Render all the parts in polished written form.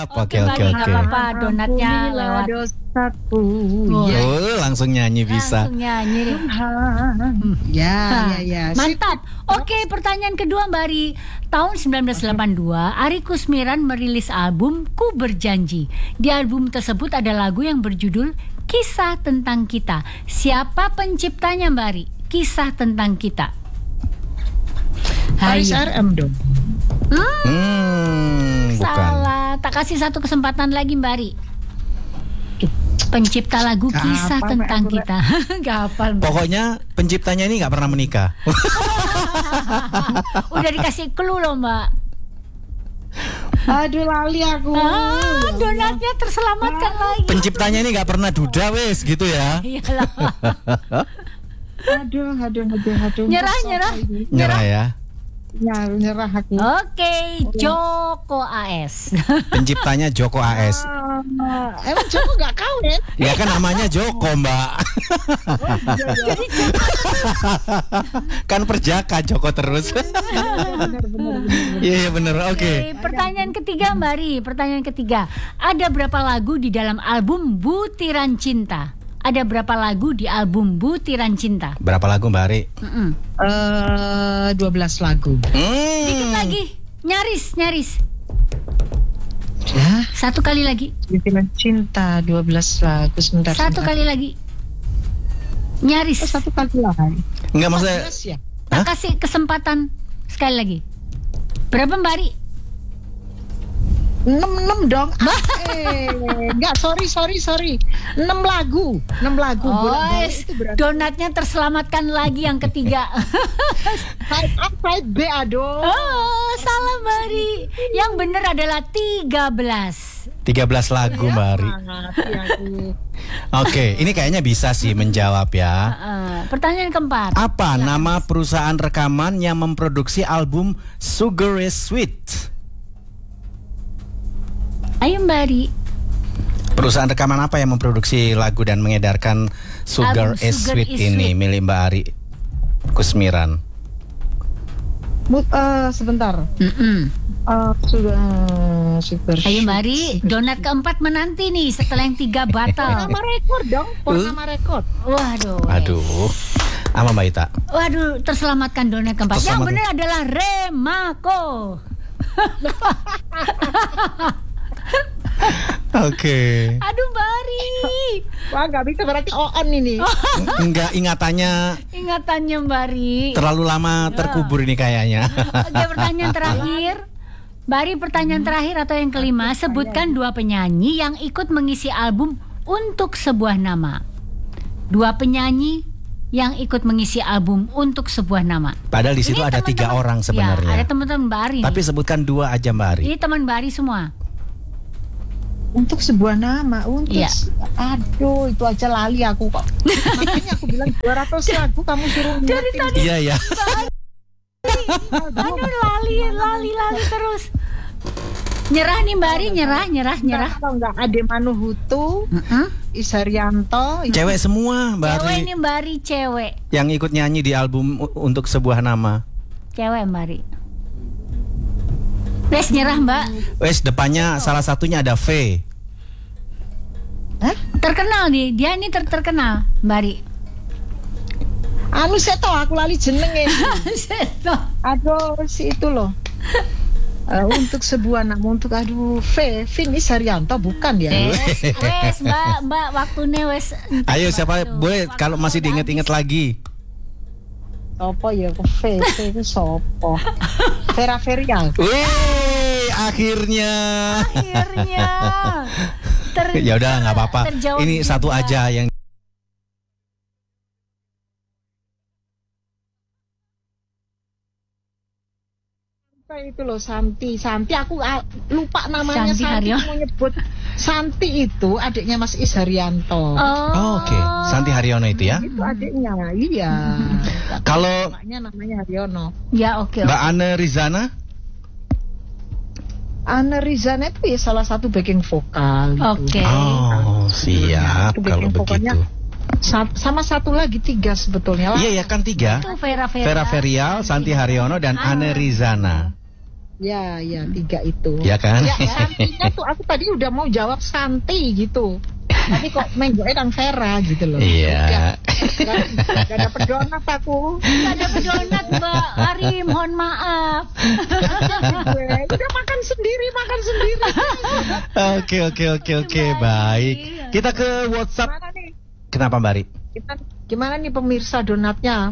siap. Oke. Nggak apa-apa, donatnya lewat. Dosaku. Langsung nyanyi bisa. Langsung nyanyi. Ya. Mantap. Oke, pertanyaan kedua Mbak Ari. Tahun 1982, Ari Kusmiran merilis album Ku Berjanji. Di album tersebut ada lagu yang berjudul Kisah Tentang Kita. Siapa penciptanya Mbak Ari? Kisah Tentang Kita. Haris RM dong. Bukan. Salah. Tak kasih satu kesempatan lagi Mbak Ari. Pencipta lagu Kisah Tentang Kita. Gak hafal Mbak. Pokoknya penciptanya ini nggak pernah menikah. Udah dikasih clue loh Mbak. Aduh lali aku. Donatnya terselamatkan lagi. Penciptanya ini nggak pernah duda wes gitu ya. Iyalah. Aduh. Nyerah ya. Ya, nyerah aku. Oke, Joko AS. Penciptanya Joko AS. Emang Joko nggak kawin? Ya kan namanya Joko Mbak. Kan perjaka Joko terus. Iya bener. Oke. Pertanyaan ketiga Mbak Ri. Pertanyaan ketiga. Ada berapa lagu di dalam album Butiran Cinta? Ada berapa lagu di album Butiran Cinta? Berapa lagu Mbak Ari? 12 lagu. Dikit lagi. Nyaris. Ya. Satu kali lagi. Butiran Cinta 12 lagu. Sebentar. Satu kali lagi. Nyaris. Satu kali lagi. Enggak maksudnya. Ya? Tak kasih kesempatan sekali lagi. Berapa Mbak Ari? 6 dong. Enggak, sorry. 6 lagu. Itu donatnya terselamatkan lagi yang ketiga. Side A, side B, aduh. Salah Mbak Ari. Yang benar adalah 13 lagu Mbak Ari. Oke, ini kayaknya bisa sih menjawab ya. Pertanyaan keempat. Apa nama perusahaan rekaman yang memproduksi album Sugar is Sweet? Ayo Mbak Ari. Perusahaan rekaman apa yang memproduksi lagu dan mengedarkan Sugar is Sweet ini milik Mbak Ari Kusmiran? Sebentar. Sugar. Ayo Mbak Ari, donat keempat menanti nih setelah yang 3 batal. Nama rekor dong, nama rekor. Aduh. Apa Mbak Ita? Waduh, terselamatkan donat keempat. Yang benar adalah Remako. Oke. Aduh Mbak Ari. Wah nggak bisa, berarti on ini. Enggak, ingatannya Mbak Ari terlalu lama terkubur ini kayaknya. Oke, pertanyaan terakhir Mbak Ari, pertanyaan terakhir atau yang kelima. Sebutkan 2 penyanyi yang ikut mengisi album Untuk Sebuah Nama. 2 penyanyi yang ikut mengisi album Untuk Sebuah Nama. Padahal di situ ini ada 3 orang sebenarnya. Ya, ada teman-teman Mbak Ari. Tapi sebutkan 2 aja Mbak Ari. Ini teman Mbak Ari semua. Untuk sebuah nama, aduh itu aja lali aku kok. Makanya aku bilang 200 lagu kamu suruh dari tadi. Iya. Aduh lali terus. Nyerah nih Mbak Ari, nyerah. Kalau nggak Ade Manuhutu, Isarianto. Cewek semua Mbak Ari. Cewek ini Mbak Ari, cewek. Yang ikut nyanyi di album Untuk Sebuah Nama. Cewek Mbak Ari. Wes nyerah Mbak. Wes depannya salah satunya ada V. Terkenal nih, dia ini terkenal Mbak Ari. Anu seto aku lali jenenge. Seto. Aduh si itu loh. Untuk sebuah nama, untuk Vini Saryanto bukan ya? Wes Mbak waktunya wes. Ayo siapa boleh kalau masih diinget-inget lagi. Sopo ya itu sopo. Vera Ferial. Wih, akhirnya. Ya udah nggak apa-apa. Ini juga. Satu aja yang itu loh Santi aku lupa namanya. Santi mau nyebut Santi itu adiknya Mas Isharyanto. Oke. Santi Haryono itu ya? Itu adiknya, iya. Kalau namanya Haryono. Ya oke. Mbak Anne Rizana? Anne Rizana itu ya salah satu backing vokal. Oke. Oh siap kalau begitu. Sama satu lagi 3 sebetulnya lah. Iya kan 3. Itu Vera Ferial, Santi Haryono dan Anne Rizana. Ya, 3 itu. Ya kan? Ya, Santinya tuh aku tadi udah mau jawab Santi gitu. Tapi kok menggoknya Kang Vera gitu loh. Iya. Gak dapet donat aku. Gak dapet donat Mbak Ari, mohon maaf. Udah makan sendiri. Oke, baik. Kita ke WhatsApp. Gimana nih? Kenapa Mbak Ari? Gimana nih pemirsa donatnya?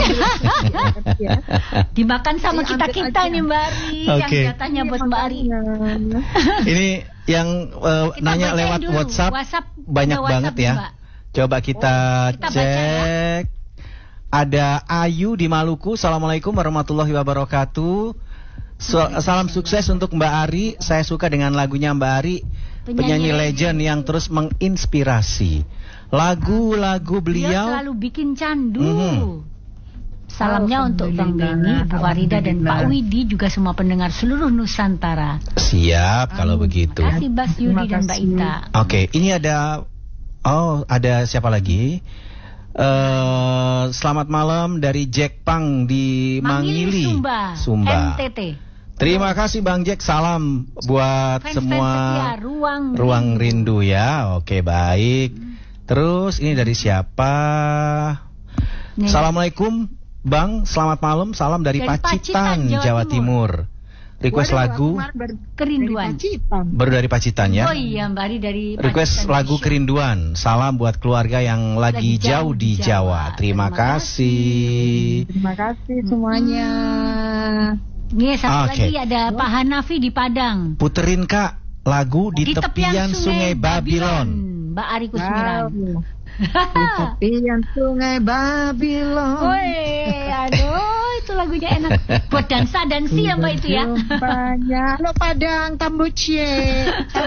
Dimakan sama Ambil kita aja. nih Mbak Ari. Oke. Yang jatahnya buat Mbak Ari. Ini yang Kita nanya bacain lewat dulu. WhatsApp banyak ada WhatsApp banget nih, ya. Mbak. Coba kita Kita baca ya. cek. Ada Ayu di Maluku. Assalamualaikum warahmatullahi wabarakatuh. Salam sukses untuk Mbak Ari. Saya suka dengan lagunya Mbak Ari, penyanyi legend yang terus menginspirasi. Lagu-lagu Dia beliau. selalu bikin candu. Mhm. Salamnya untuk Bang Beni, Bu Farida dan Pak Widi, juga semua pendengar seluruh Nusantara. Siap kalau begitu. Terima kasih Bas Yudi dan Mbak Ita. Oke, ini ada siapa lagi? Selamat malam dari Jack Pang di Mangili, Sumba. NTT. Terima kasih Bang Jack, salam buat Fans-fans semua setia, Ruang Rindu ya. Oke, baik. Terus ini dari siapa? Nih. Assalamualaikum Bang, selamat malam. Salam dari Pacitan, Jawa Timur. Request lagu Kerinduan. baru dari Pacitan ya. Oh iya Mbak Ari dari Request Pacitan, lagu Indonesia. Kerinduan. Salam buat keluarga yang lagi jauh di Jawa. Terima kasih. Terima kasih semuanya. Nih satu Oke. lagi ada Pak Hanafi di Padang. Puterin Kak lagu di tepian Sungai Babylon. Mbak Ari Kusmiran. Di tepian Sungai Babylon. Woi, aduh itu lagunya enak. Buat dansa-dansi ya Mbak itu ya. Banyak. Lo Padang Tambucie.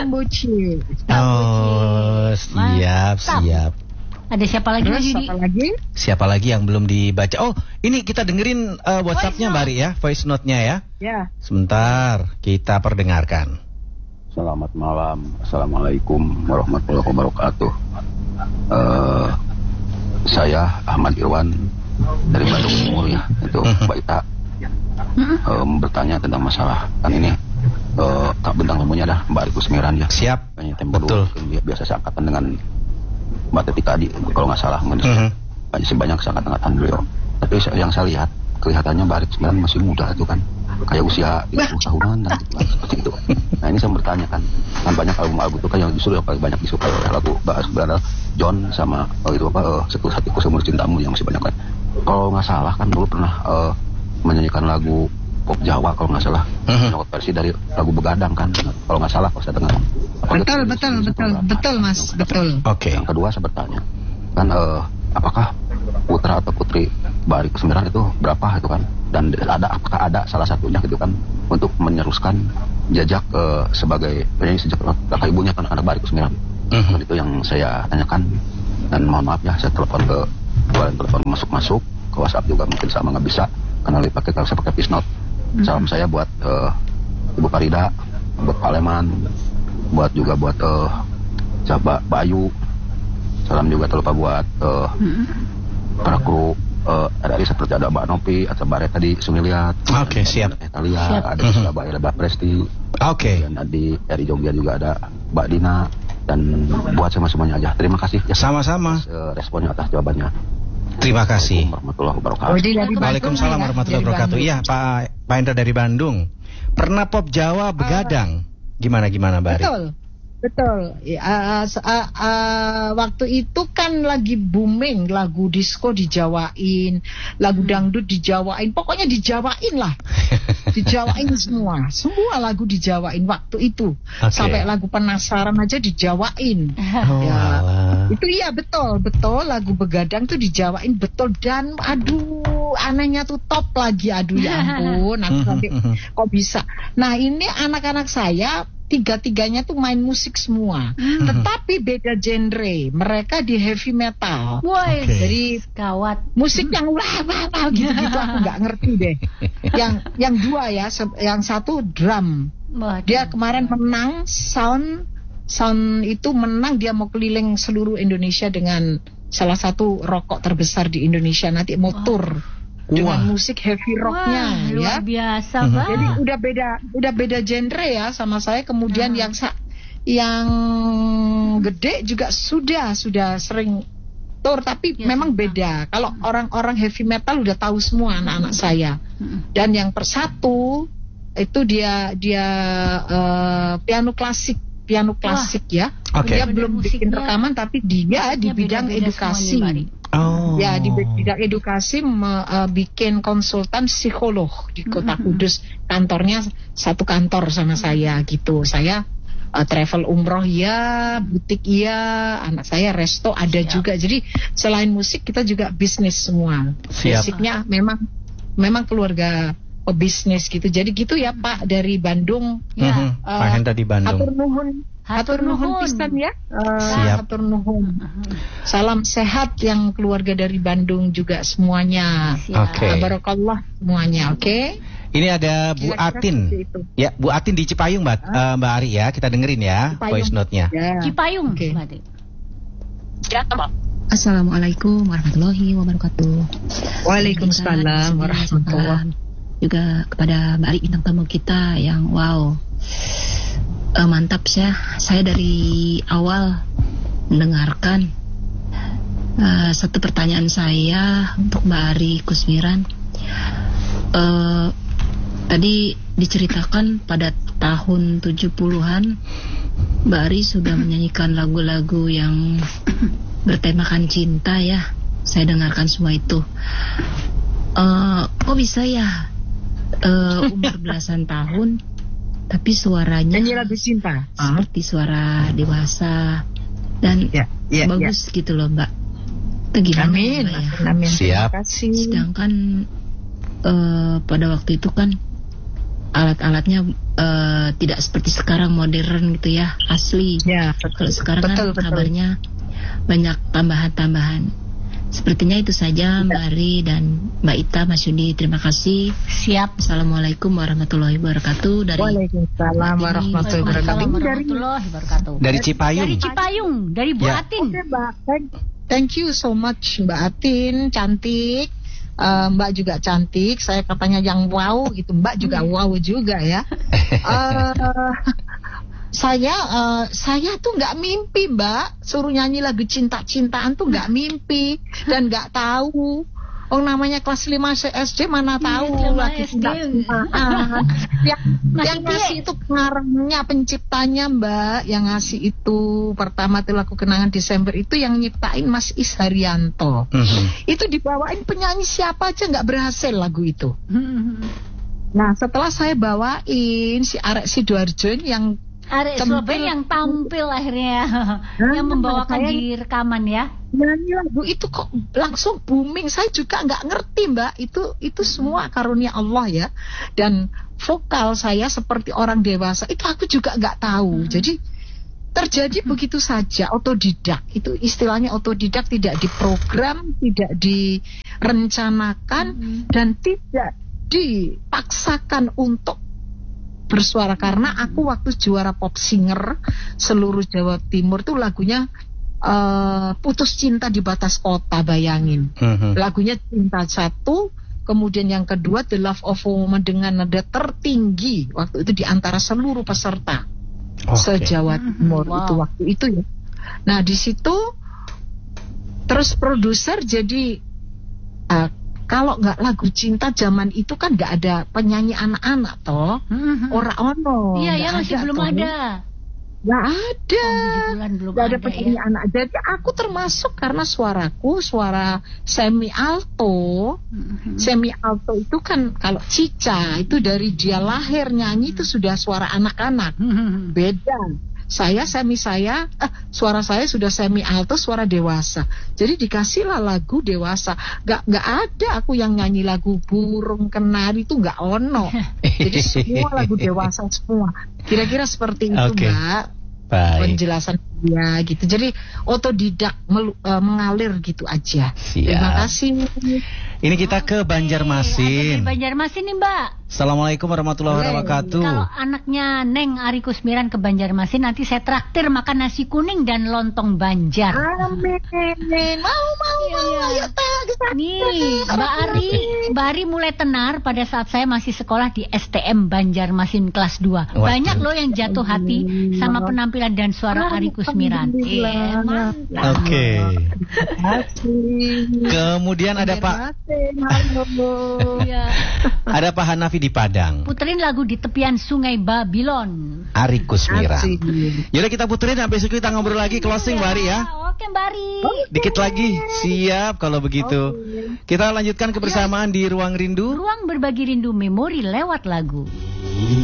Oh, siap. Ada siapa lagi Terus Mas Yudi? apa lagi? Siapa lagi yang belum dibaca? Oh, ini kita dengerin WhatsApp-nya Mbak Ari ya, voice note-nya ya. Ya. Sebentar, kita perdengarkan. Selamat malam. Assalamualaikum warahmatullahi wabarakatuh. Saya Ahmad Irwan dari Bandung Timur ya. Itu Mbak Ita bertanya tentang masalah kan ini Kak bintang tamunya dah Mbak Ari Kusmiran ya. Siap. Kayaknya tempo Betul. dulu, biasa seangkatan dengan Mbak Teti Kadi kalau nggak salah. Masih banyak seangkatan beliau. Tapi yang saya lihat kelihatannya Mbak Ari Kusmiran masih muda itu kan. Kayak usia 30 tahunan dan gitu, seperti itu. Nah ini saya bertanya kan banyak album-album itu kan yang justru yang paling banyak disukai oleh lagu Mbak Kusmiran John sama Setelah Hatiku Seumur Cintamu yang masih banyak kan. Kalau nggak salah kan dulu pernah menyanyikan lagu pop Jawa kalau nggak salah, versi dari lagu Begadang kan, kalau nggak salah kalau saya dengar. Betul Mas, betul. Oke. Yang kedua saya bertanya kan apakah putra atau putri Mbak Ari Kusmiran itu berapa itu kan, dan apakah ada salah satunya gitu kan untuk meneruskan jejak sebagai penyanyi sejak kakak ibunya kan anak Mbak Ari Kusmiran. Dan itu yang saya tanyakan, dan mohon maaf ya saya telepon masuk ke WhatsApp juga mungkin sama nggak bisa karena saya pakai voice note. Salam saya buat Ibu Farida, buat Pak Leman, buat Mbak Bayu. Salam juga terlupa buat para kru RRI seperti ada Mbak Nopi atau Mbak Reta di Sumiliat. Oke, siap. Italia, ada Surabaya, ada Mbak Presti. Oke. Dan di Jogja juga ada Mbak Dina. Dan buat semuanya aja. Terima kasih ya. Sama-sama. Responnya atas jawabannya. Terima kasih. Warahmatullahi wabarakatuh. Waalaikumsalam warahmatullahi wabarakatuh. Iya, Pak Hendra dari Bandung. Pernah pop Jawa Begadang. Gimana Mbak Ari? Betul. Waktu itu kan lagi booming lagu disco dijawain, lagu dangdut dijawain, pokoknya dijawain lah. Dijawain semua lagu dijawain waktu itu. Okay. Sampai lagu Penasaran aja dijawain. Itu iya betul lagu Begadang tuh dijawain betul, dan aduh anehnya tuh top lagi, aduh ya ampun, aku sampai kok bisa. Nah ini anak-anak saya tiga-tiganya tuh main musik semua, tetapi beda genre. Mereka di heavy metal. Woi, jadi gawat. musik yang wah gitu-gitu aku nggak ngerti deh. Yang dua ya, yang satu drum. Dia kemarin menang sound itu menang, dia mau keliling seluruh Indonesia dengan salah satu rokok terbesar di Indonesia, nanti mau tour dengan musik heavy rocknya. Wah, luar ya. biasa, Mbak. Jadi udah beda genre ya sama saya. Kemudian yang gede juga sudah sering tour, tapi memang beda. Kalau orang-orang heavy metal udah tahu semua anak-anak saya. Dan yang persatu itu dia piano klasik ya. Dia belum bikin rekaman, tapi dia di bidang edukasi. Ya, di bidang edukasi bikin konsultan psikolog di Kota Kudus. Kantornya satu kantor sama saya gitu. Saya travel umroh ya, butik ya, anak saya resto ada juga. Jadi selain musik kita juga bisnis semua. Basicnya memang keluarga pebisnis gitu. Jadi gitu ya Pak dari Bandung. Pak Hendra di Bandung. Hatur nuhun pisan ya. Hatur nuhun. Salam sehat yang keluarga dari Bandung juga semuanya. Barakallah semuanya. Ini ada Bu Atin. Ya, Bu Atin di Cipayung, Mbak Ari ya. Kita dengerin ya voice note-nya. Cipayung. Assalamualaikum warahmatullahi wabarakatuh. Waalaikumsalam warahmatullahi wabarakatuh. Juga kepada Mbak Ari bintang tamu kita yang wow. Mantap ya. Saya dari awal mendengarkan. Satu pertanyaan saya untuk Mbak Ari Kusmiran. Tadi diceritakan pada tahun 70-an Mbak Ari sudah menyanyikan lagu-lagu yang bertemakan cinta ya. Saya dengarkan semua itu. Kok bisa ya umur belasan tahun tapi suaranya nyanyi lagu cinta seperti suara dewasa dan bagus gitu loh Mbak. Itu gimana Amin. Mbak, ya? Amin. Siap. Terima kasih. Sedangkan pada waktu itu kan alat-alatnya tidak seperti sekarang modern gitu ya, asli. Ya, kalau sekarang kan kabarnya banyak tambahan-tambahan. Sepertinya itu saja Mbak Ari dan Mbak Ita, Mas Yudi. Terima kasih. Siap. Assalamualaikum warahmatullahi wabarakatuh. Waalaikumsalam warahmatullahi wabarakatuh. Dari Cipayung. Dari Cipayung, dari Bu Atin. Mbak. Thank you so much Mbak Atin, cantik. Mbak juga cantik. Saya katanya yang wow gitu. Mbak juga wow juga ya. Saya tuh nggak mimpi Mbak suruh nyanyi lagu cinta-cintaan tuh nggak mimpi dan nggak tahu. Namanya kelas 5 SD mana tahu lagu cinta-cintaan. yang ngasih itu pengarangnya, penciptanya Mbak, yang ngasih itu pertama tuh lagu Kenangan Desember itu yang nyiptain Mas Is Haryanto. Itu dibawain penyanyi siapa aja nggak berhasil lagu itu. Nah setelah saya bawain si Arek Sidoarjo yang Arek Surabaya yang tampil akhirnya yang membawakan di rekaman ya. Nyanyi lagu itu kok langsung booming. Saya juga nggak ngerti Mbak. Itu semua karunia Allah ya. Dan vokal saya seperti orang dewasa itu aku juga nggak tahu. Jadi terjadi begitu saja, otodidak. Itu istilahnya otodidak, tidak diprogram, tidak direncanakan dan tidak dipaksakan untuk bersuara. Karena aku waktu juara pop singer seluruh Jawa Timur tuh lagunya Putus Cinta di Batas Kota, bayangin. Lagunya Cinta satu, kemudian yang kedua The Love of a Woman dengan nada tertinggi waktu itu di antara seluruh peserta se-Jawa Timur itu waktu itu ya. Nah di situ terus produser jadi kalau nggak lagu cinta zaman itu kan nggak ada penyanyi anak-anak toh, ora ono. Iya, masih belum ada. Nggak ada. Nggak ada penyanyi ya. anak. Jadi aku termasuk karena suaraku suara semi alto. Semi alto itu kan kalau Cica itu dari dia lahir nyanyi itu sudah suara anak-anak. Beda. Suara saya sudah semi alto, suara dewasa. Jadi dikasihlah lagu dewasa. Nggak ada aku yang nyanyi lagu burung kenari itu nggak ono. Jadi semua lagu dewasa semua. Kira-kira seperti itu Mbak. Baik. Penjelasan dia gitu. Jadi otodidak mengalir gitu aja. Siap. Terima kasih. Ini kita ke Banjarmasin. Banjarmasin nih Mbak. Assalamualaikum warahmatullahi wabarakatuh. Kalau anaknya Neng Ari Kusmiran ke Banjarmasin, nanti saya traktir makan nasi kuning dan lontong Banjar. Amin. Mau. Ayo Nih, Mbak Ari mulai tenar pada saat saya masih sekolah di STM Banjarmasin kelas 2. Banyak loh yang jatuh hati sama penampilan dan suara Ari Kusmiran. Oke. Kemudian ada Pak ada Pak Hanafi di Padang. Puterin lagu Di Tepian Sungai Babylon. Ari Kusmiran. Yaudah kita puterin, sampai besok kita ngobrol lagi, closing Mbak Ari ya. Oke Mbak Ari. Dikit lagi, siap kalau begitu. Kita lanjutkan kebersamaan di Ruang Rindu. Ruang berbagi rindu memori lewat lagu.